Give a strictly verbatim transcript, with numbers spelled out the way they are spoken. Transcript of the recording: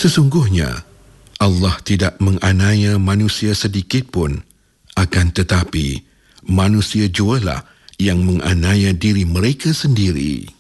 Sesungguhnya, Allah tidak menganiaya manusia sedikit pun, akan tetapi manusia jualah yang menganiaya diri mereka sendiri.